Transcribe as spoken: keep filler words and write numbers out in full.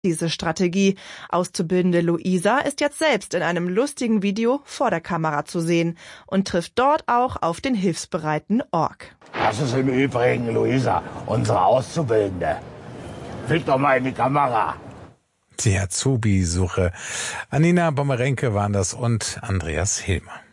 diese Strategie. Auszubildende Luisa ist jetzt selbst in einem lustigen Video vor der Kamera zu sehen und trifft dort auch auf den hilfsbereiten Ork. Das ist im Übrigen Luisa, unsere Auszubildende. Blick doch mal in die Kamera. Die Azubi-Suche. Anina Bomerenke waren das und Andreas Hilmer.